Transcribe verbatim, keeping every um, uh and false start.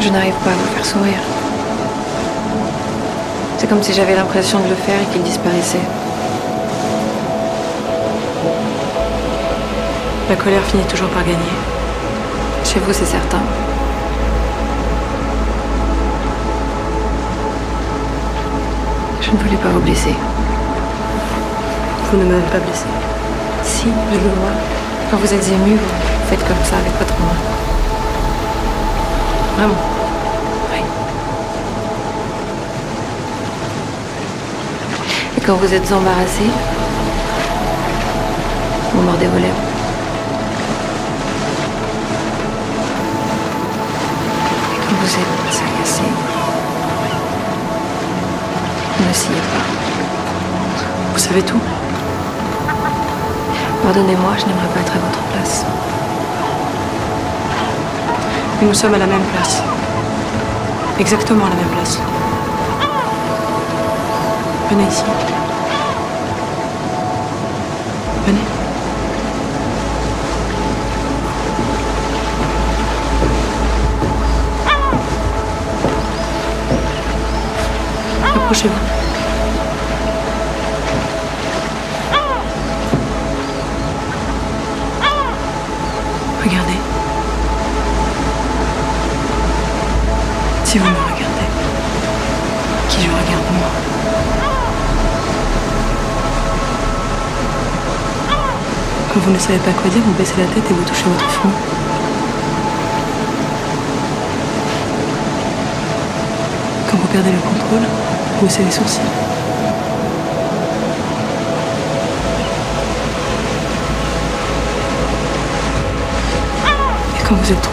Je n'arrive pas à vous faire sourire. C'est comme si j'avais l'impression de le faire et qu'il disparaissait. La colère finit toujours par gagner. Chez vous, c'est certain. Je ne voulais pas vous blesser. Vous ne m'avez pas blessé. Si, je le vois. Quand vous êtes ému, vous faites comme ça avec votre main. Vraiment. Oui. Et quand vous êtes embarrassé, vous mordez vos lèvres. Et quand vous êtes agacé, ne sciez pas. Vous savez tout? Pardonnez-moi, je n'aimerais pas être à votre place. Mais nous sommes à la même place. Exactement à la même place. Venez ici. Venez. Approchez-vous. Regardez. Si vous me regardez, qui je regarde moi. Quand vous ne savez pas quoi dire, vous baissez la tête et vous touchez votre front. Quand vous perdez le contrôle, vous haussez les sourcils. Et quand vous êtes trop